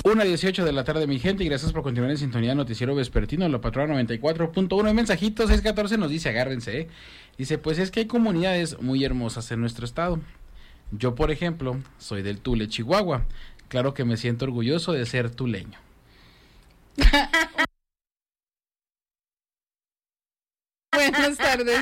1:18 de la tarde, mi gente, y gracias por continuar en sintonía Noticiero Vespertino, La Patrona 94.1. En mensajitos 614 nos dice, agárrense, dice, pues es que hay comunidades muy hermosas en nuestro estado. Yo, por ejemplo, soy del Tule, Chihuahua. Claro que me siento orgulloso de ser tuleño. Buenas tardes.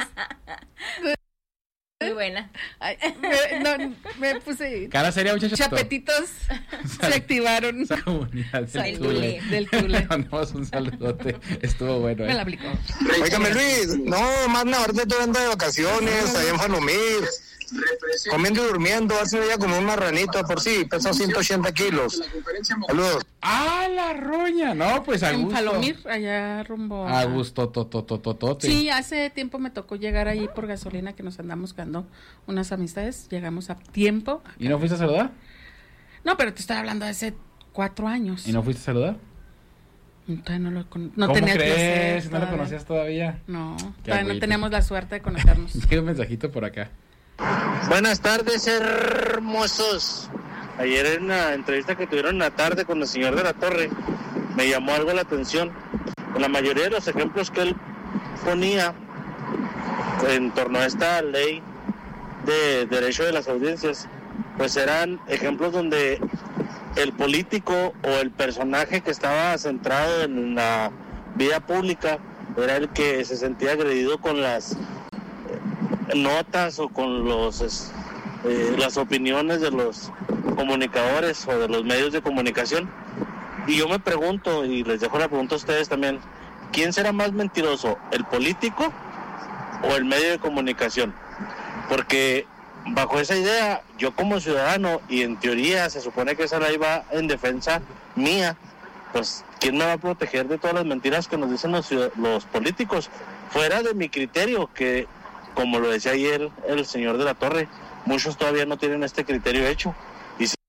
Muy buena. Ay, me puse... Cara seria, muchachos. Chapetitos se activaron. Esa comunidad del Tule. Del Tule. Mandamos un saludote. Estuvo bueno. Me la aplicó. Óigame, Luis, no, más ahorita estoy ando de vacaciones, allá en Falomir, comiendo y durmiendo, hace un día como un marranito, por sí, peso 180 kilos. Saludos. ¡Ah, la roña! No, pues a En gusto. Palomir, allá rumbo A gusto, tototototote. Sí, hace tiempo me tocó llegar ahí por gasolina, que nos andamos buscando unas amistades, llegamos a tiempo. ¿Y no fuiste a saludar? No, pero te estoy hablando de hace 4 años. ¿Y no fuiste a saludar? Todavía no ¿Cómo tenía el crees? placer, ¿No lo todavía. conocías todavía? No, Qué todavía no agüite. teníamos la suerte de conocernos. Llega un mensajito por acá. Buenas tardes, hermosos. Ayer en la entrevista que tuvieron en la tarde con el señor de la Torre, me llamó algo la atención. La mayoría de los ejemplos que él ponía en torno a esta ley de derecho de las audiencias, pues eran ejemplos donde el político o el personaje que estaba centrado en la vida pública era el que se sentía agredido con las notas o con las opiniones de los comunicadores o de los medios de comunicación. Y yo me pregunto, y les dejo la pregunta a ustedes también, ¿quién será más mentiroso, el político o el medio de comunicación? Porque bajo esa idea, yo como ciudadano, y en teoría se supone que esa ley va en defensa mía, pues ¿quién me va a proteger de todas las mentiras que nos dicen los políticos? Fuera de mi criterio, que como lo decía ayer el señor de la Torre, muchos todavía no tienen este criterio hecho. Y si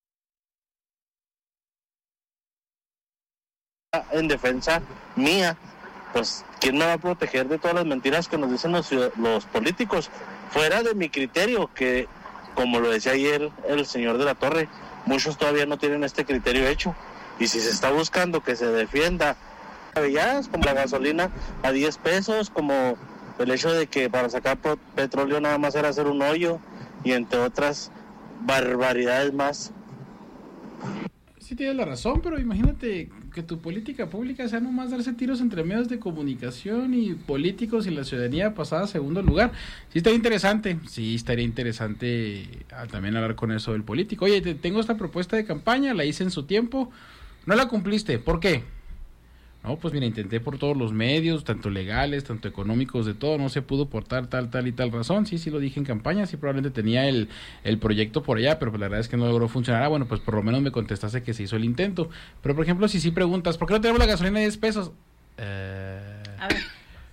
en defensa mía, pues ¿quién me va a proteger de todas las mentiras que nos dicen los políticos? Fuera de mi criterio, que como lo decía ayer el señor de la Torre, muchos todavía no tienen este criterio hecho. Y si se está buscando que se defienda maravilladas, como la gasolina a 10 pesos, como el hecho de que para sacar petróleo nada más era hacer un hoyo, y entre otras barbaridades más. Sí tienes la razón, pero imagínate que tu política pública sea nomás darse tiros entre medios de comunicación y políticos y la ciudadanía pasada a segundo lugar. Sí estaría interesante también hablar con eso del político. Oye, tengo esta propuesta de campaña, la hice en su tiempo, no la cumpliste, ¿por qué? No, pues mira, intenté por todos los medios, tanto legales, tanto económicos, de todo, no se pudo por tal y tal razón. Sí lo dije en campaña, sí probablemente tenía el proyecto por allá, pero pues la verdad es que no logró funcionar. Bueno, pues por lo menos me contestaste que se hizo el intento. Pero por ejemplo, si sí preguntas, ¿por qué no tenemos la gasolina de 10 pesos? A ver,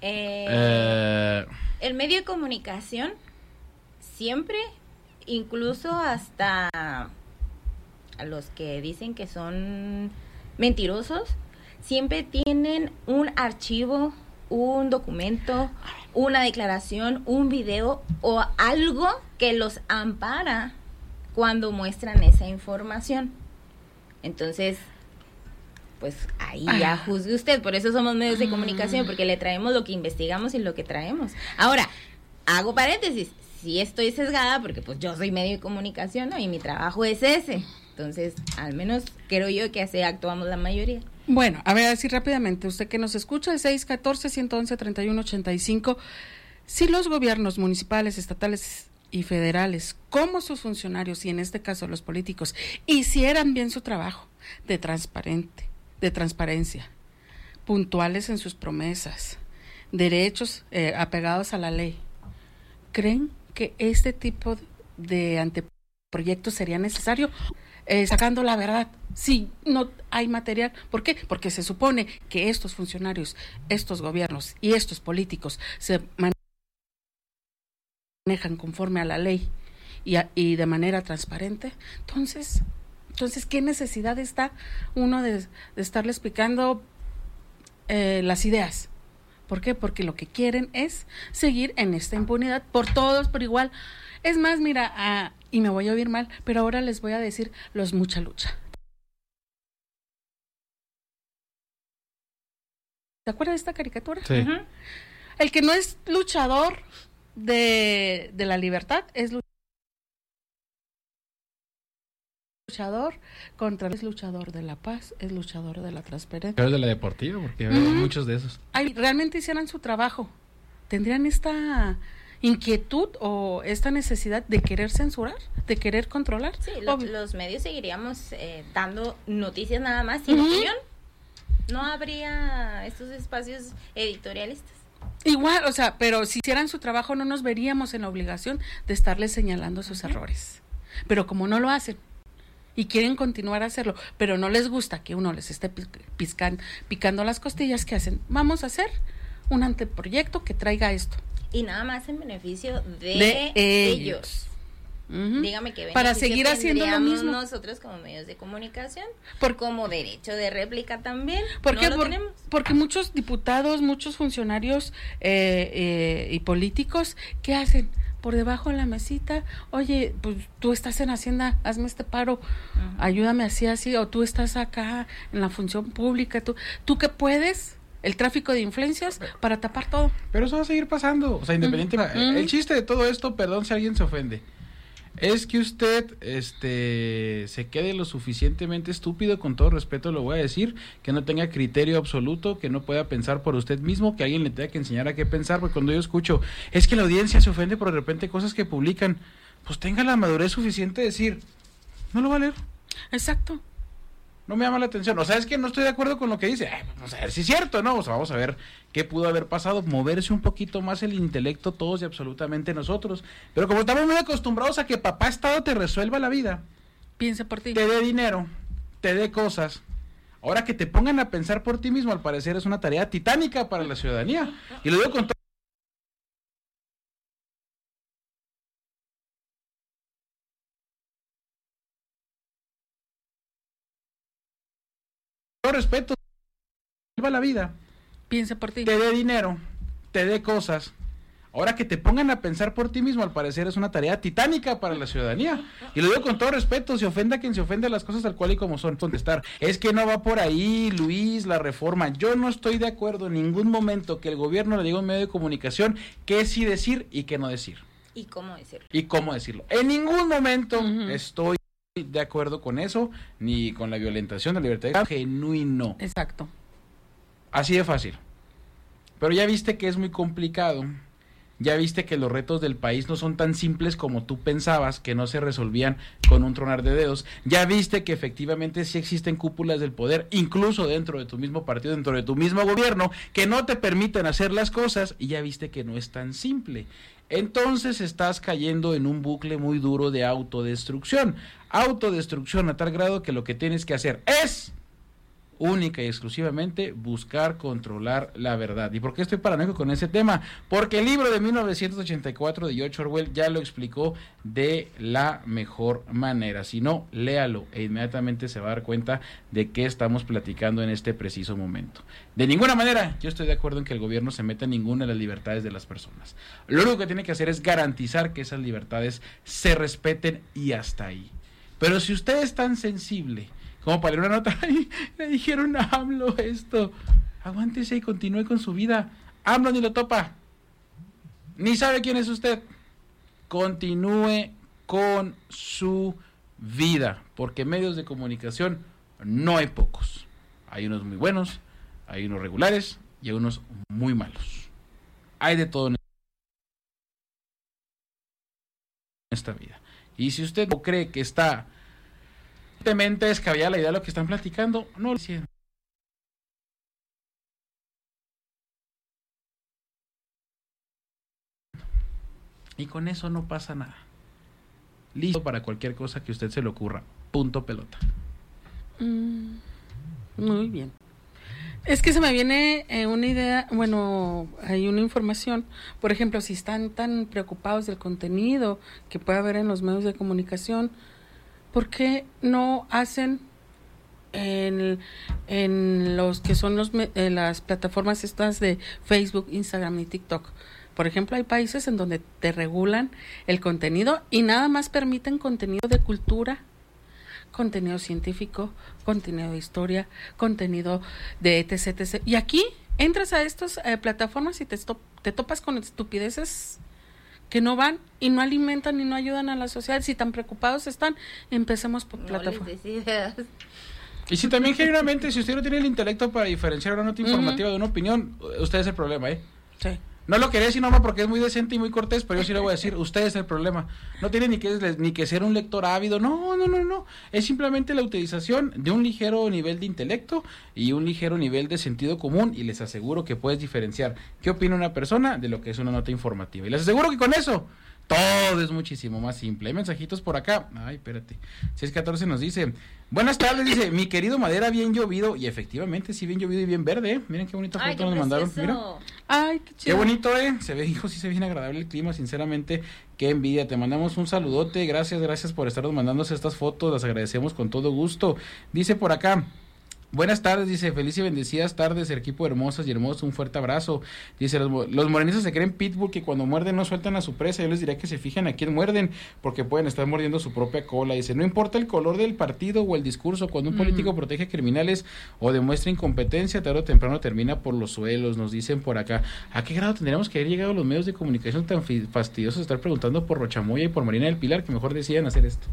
el medio de comunicación siempre, incluso hasta a los que dicen que son mentirosos, siempre tienen un archivo, un documento, una declaración, un video o algo que los ampara cuando muestran esa información. Entonces, pues ahí ya juzgue usted. Por eso somos medios de comunicación, porque le traemos lo que investigamos y lo que traemos. Ahora, hago paréntesis, sí estoy sesgada porque pues yo soy medio de comunicación, ¿no? Y mi trabajo es ese. Entonces, al menos creo yo que así actuamos la mayoría. Bueno, a ver, así rápidamente, usted que nos escucha, el 614-111-3185, si los gobiernos municipales, estatales y federales, como sus funcionarios, y en este caso los políticos, hicieran bien su trabajo de transparencia, puntuales en sus promesas, derechos apegados a la ley, ¿creen que este tipo de anteproyectos sería necesario? Sacando la verdad, si no hay material. ¿Por qué? Porque se supone que estos funcionarios, estos gobiernos y estos políticos se manejan conforme a la ley y de manera transparente. Entonces, ¿qué necesidad está uno de estarle explicando las ideas? ¿Por qué? Porque lo que quieren es seguir en esta impunidad por todos, por igual. Es más, mira, y me voy a oír mal, pero ahora les voy a decir los mucha lucha. ¿te acuerdas de esta caricatura? Sí. Ujú. El que no es luchador de la libertad es luchador contra, es luchador de la paz, es luchador de la transparencia. Pero es de la deportiva, porque hay muchos de esos. Ay, realmente hicieran su trabajo, tendrían esta inquietud o esta necesidad de querer censurar, de querer controlar. Sí, Obvio. los medios seguiríamos dando noticias nada más sin opinión. No habría estos espacios editorialistas. Igual, o sea, pero si hicieran su trabajo no nos veríamos en la obligación de estarles señalando sus errores. Pero como no lo hacen y quieren continuar a hacerlo, pero no les gusta que uno les esté picando las costillas, ¿qué hacen? Vamos a hacer un anteproyecto que traiga esto. Y nada más en beneficio de De ellos. Ujú. Dígame qué Para beneficio seguir haciendo lo tendríamos mismo. nosotros como medios de comunicación, Por- como derecho de réplica también. ¿Por no qué? lo tenemos. Porque muchos diputados, muchos funcionarios y políticos, ¿qué hacen? Por debajo de la mesita, oye, pues tú estás en Hacienda, hazme este paro, ayúdame así, o tú estás acá en la función pública, tú que puedes, el tráfico de influencias para tapar todo. Pero eso va a seguir pasando. O sea, independientemente. El chiste de todo esto, perdón si alguien se ofende, es que usted se quede lo suficientemente estúpido, con todo respeto lo voy a decir, que no tenga criterio absoluto, que no pueda pensar por usted mismo, que alguien le tenga que enseñar a qué pensar, porque cuando yo escucho, es que la audiencia se ofende por de repente cosas que publican, pues tenga la madurez suficiente de decir, no lo va a leer. Exacto. No me llama la atención. O sea, es que no estoy de acuerdo con lo que dice. Vamos a ver si es cierto, ¿no? O sea, vamos a ver qué pudo haber pasado. Moverse un poquito más el intelecto todos y absolutamente nosotros. Pero como estamos muy acostumbrados a que papá Estado te resuelva la vida, Piensa por ti. te dé dinero, te dé cosas. Ahora que te pongan a pensar por ti mismo, al parecer es una tarea titánica para la ciudadanía. Y lo digo con todo respeto. Resuelva la vida. Piensa por ti. Te dé dinero, te dé cosas. Ahora que te pongan a pensar por ti mismo, al parecer es una tarea titánica para la ciudadanía. Y lo digo con todo respeto, se ofenda quien se ofende, las cosas tal cual y como son. Contestar, es que no va por ahí, Luis, la reforma. Yo no estoy de acuerdo en ningún momento que el gobierno le diga a un medio de comunicación qué sí decir y qué no decir. ¿Y cómo decirlo? Y cómo decirlo. En ningún momento Ujú. estoy de acuerdo con eso, ni con la violentación de la libertad genuino. Exacto. Así de fácil. Pero ya viste que es muy complicado. Ya viste que los retos del país no son tan simples como tú pensabas, que no se resolvían con un tronar de dedos. Ya viste que efectivamente sí existen cúpulas del poder, incluso dentro de tu mismo partido, dentro de tu mismo gobierno, que no te permiten hacer las cosas, y ya viste que no es tan simple. Entonces estás cayendo en un bucle muy duro de autodestrucción. Autodestrucción a tal grado que lo que tienes que hacer es única y exclusivamente buscar controlar la verdad. ¿Y por qué estoy paranoico con ese tema? Porque el libro de 1984 de George Orwell ya lo explicó de la mejor manera. Si no, léalo e inmediatamente se va a dar cuenta de qué estamos platicando en este preciso momento. De ninguna manera yo estoy de acuerdo en que el gobierno se meta en ninguna de las libertades de las personas. Lo único que tiene que hacer es garantizar que esas libertades se respeten y hasta ahí. Pero si usted es tan sensible como para leer una nota, ay, le dijeron a AMLO esto, aguántese y continúe con su vida. AMLO ni lo topa, ni sabe quién es usted. Continúe con su vida, porque medios de comunicación no hay pocos. Hay unos muy buenos, hay unos regulares y hay unos muy malos. Hay de todo en esta vida. Y si usted no cree que está descabellada la idea de lo que están platicando, no lo hicieron. Y con eso no pasa nada. Listo para cualquier cosa que a usted se le ocurra. Punto pelota. Muy bien. Es que se me viene una idea, bueno, hay una información, por ejemplo, si están tan preocupados del contenido que puede haber en los medios de comunicación, ¿por qué no hacen en los que son las plataformas estas de Facebook, Instagram y TikTok? Por ejemplo, hay países en donde te regulan el contenido y nada más permiten contenido de cultura, contenido científico, contenido de historia, contenido de etc, etc. Y aquí entras a estas plataformas y te topas con estupideces que no van y no alimentan y no ayudan a la sociedad. Si tan preocupados están, empecemos por plataformas. Y si también genuinamente, si usted no tiene el intelecto para diferenciar una nota informativa de una opinión, usted es el problema, Sí. No lo quería decir nomás porque es muy decente y muy cortés, pero yo sí le voy a decir, usted es el problema. No tiene ni que ser un lector ávido, no. Es simplemente la utilización de un ligero nivel de intelecto y un ligero nivel de sentido común, y les aseguro que puedes diferenciar qué opina una persona de lo que es una nota informativa. Y les aseguro que con eso todo es muchísimo más simple. Hay mensajitos por acá. Ay, espérate. 614 nos dice, buenas tardes, dice, mi querido Madera, bien llovido. Y efectivamente, sí, bien llovido y bien verde, ¿eh? Miren qué bonita foto nos mandaron. Mira. Ay, qué chido. Qué bonito, se ve, hijo, sí se ve bien agradable el clima, sinceramente, qué envidia. Te mandamos un saludote, gracias por estarnos mandándose estas fotos, las agradecemos con todo gusto. Dice por acá, buenas tardes, dice, feliz y bendecidas tardes, equipo hermosas y hermosos, un fuerte abrazo. Dice, los morenistas se creen pitbull que cuando muerden no sueltan a su presa. Yo les diría que se fijen a quién muerden, porque pueden estar mordiendo su propia cola. Dice, no importa el color del partido o el discurso, cuando un político protege criminales o demuestra incompetencia, tarde o temprano termina por los suelos, nos dicen por acá. ¿A qué grado tendríamos que haber llegado los medios de comunicación tan fastidiosos de estar preguntando por Rochamoya y por Marina del Pilar, que mejor decían hacer esto?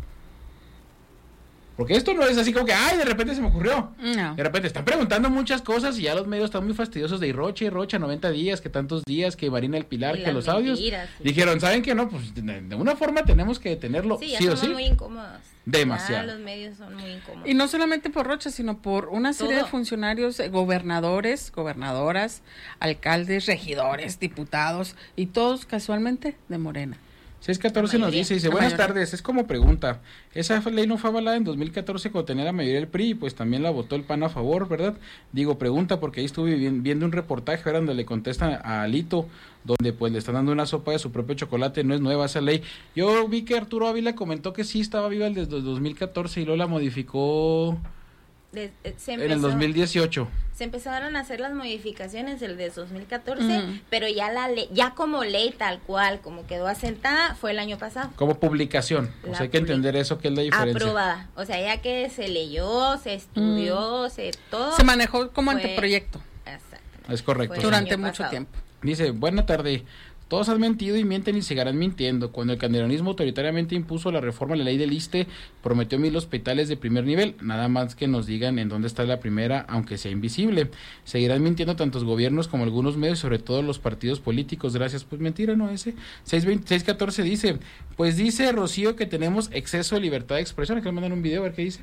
Porque esto no es así como que, ay, de repente se me ocurrió. No. De repente están preguntando muchas cosas y ya los medios están muy fastidiosos de Rocha 90 días, que tantos días, que Marina del Pilar, que los audios. Sí. Dijeron, ¿saben qué? No, pues de una forma tenemos que detenerlo, sí o sí. Muy incómodos. Demasiado. Los medios son muy incómodos. Y no solamente por Rocha, sino por una serie de funcionarios, gobernadores, gobernadoras, alcaldes, regidores, diputados, y todos casualmente de Morena. 614 nos dice, buenas tardes, es como pregunta, esa ley no fue avalada en 2014 cuando tenía la mayoría del PRI, pues también la votó el PAN a favor, ¿verdad? Digo, pregunta, porque ahí estuve viendo un reportaje, ¿verdad?, donde le contestan a Alito, donde pues le están dando una sopa de su propio chocolate, no es nueva esa ley. Yo vi que Arturo Ávila comentó que sí estaba viva desde 2014 y luego la modificó en el 2018. Se empezaron a hacer las modificaciones del de 2014, pero ya la ley, ya como ley tal cual, como quedó asentada, fue el año pasado. Como publicación, o sea, hay que entender eso, que es la diferencia. Aprobada, o sea, ya que se leyó, se estudió, todo. Se manejó como anteproyecto. Exacto. Es correcto. Durante mucho tiempo. Dice, buena tarde. Todos han mentido y mienten y seguirán mintiendo. Cuando el calderonismo autoritariamente impuso la reforma a la ley del ISSSTE, prometió 1,000 hospitales de primer nivel. Nada más que nos digan en dónde está la primera, aunque sea invisible. Seguirán mintiendo tantos gobiernos como algunos medios, sobre todo los partidos políticos. Gracias. Pues mentira, ¿no? Ese 614 dice, pues dice Rocío que tenemos exceso de libertad de expresión. Aquí le mandan un video a ver qué dice.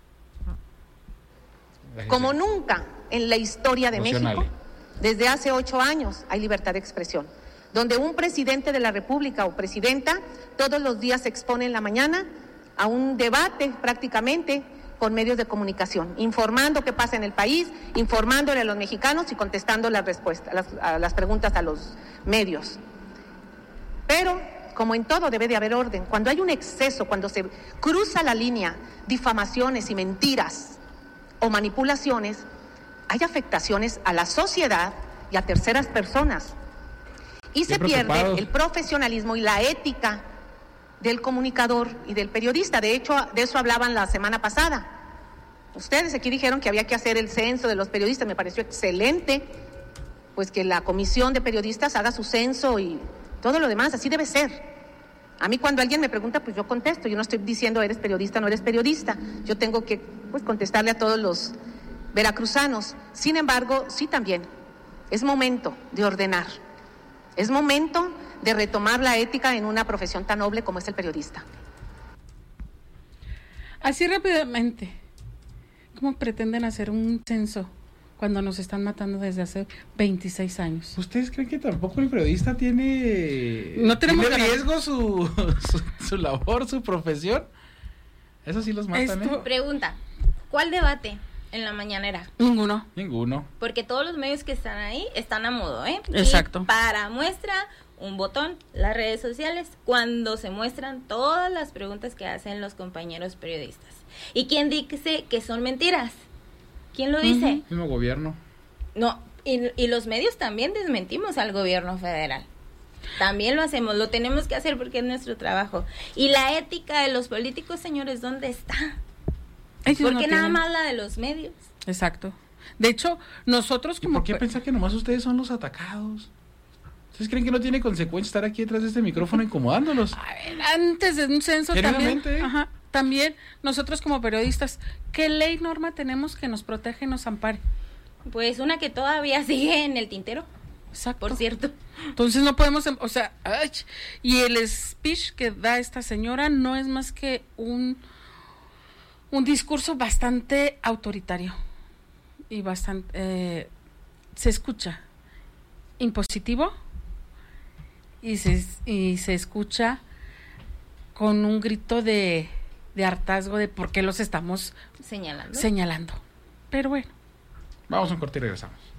Gracias. Como nunca en la historia de México, desde hace 8 años hay libertad de expresión, donde un presidente de la República o presidenta todos los días se expone en la mañana a un debate prácticamente con medios de comunicación, informando qué pasa en el país, informándole a los mexicanos y contestando las respuestas, las preguntas a los medios. Pero, como en todo, debe de haber orden. Cuando hay un exceso, cuando se cruza la línea, difamaciones y mentiras o manipulaciones, hay afectaciones a la sociedad y a terceras personas. Y se pierde el profesionalismo y la ética del comunicador y del periodista. De hecho, de eso hablaban la semana pasada. Ustedes aquí dijeron que había que hacer el censo de los periodistas. Me pareció excelente, pues que la comisión de periodistas haga su censo y todo lo demás. Así debe ser. A mí cuando alguien me pregunta, pues yo contesto. Yo no estoy diciendo eres periodista o no eres periodista. Yo tengo que contestarle a todos los veracruzanos. Sin embargo, sí también es momento de ordenar. Es momento de retomar la ética en una profesión tan noble como es el periodista. Así rápidamente, ¿cómo pretenden hacer un censo cuando nos están matando desde hace 26 años? ¿Ustedes creen que tampoco el periodista tiene riesgo su labor, su profesión? Eso sí los matan, Pregunta, ¿cuál debate en la mañanera? Ninguno. Porque todos los medios que están ahí están a modo, Exacto. Y para muestra, un botón, las redes sociales, cuando se muestran todas las preguntas que hacen los compañeros periodistas. ¿Y quién dice que son mentiras? ¿Quién lo dice? El mismo gobierno. No, y los medios también desmentimos al gobierno federal. También lo hacemos, lo tenemos que hacer porque es nuestro trabajo. Y la ética de los políticos, señores, ¿dónde está? Ellos porque nada más la de los medios. Exacto. De hecho, nosotros como... ¿Por qué pensar que nomás ustedes son los atacados? ¿Ustedes creen que no tiene consecuencia estar aquí detrás de este micrófono incomodándolos? A ver, antes de un censo también nosotros como periodistas, ¿qué ley, norma tenemos que nos protege y nos ampare? Pues una que todavía sigue en el tintero. Exacto. Por cierto. Entonces no podemos, y el speech que da esta señora no es más que un discurso bastante autoritario y bastante se escucha impositivo y se escucha con un grito de hartazgo de por qué los estamos señalando. Pero bueno. Vamos a un corte y regresamos.